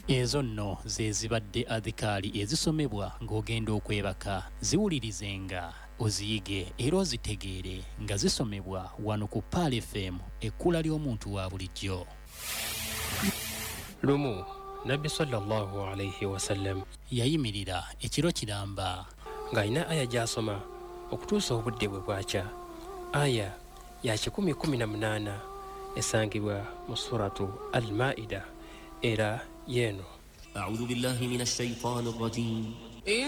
Ezo nno ze zibadde adhikaali ezisomebwa ng'ogenda okwebaka. Ziwulirizenga, oziyige era ozitegeere nga zisomebwa wano ku Paal FM, ekkula ly'omuntu wa bulijjo. Lumu Nabbi sallallahu alayhi wasallam yayimirira ekiro kiramba ng'alina aya gy'asoma okutuusa obudde bwe bwakya. Aya ya 118 esangibwa mu suratu Al-Maida era yeeno. أعوذ بالله من الشيطان الرجيم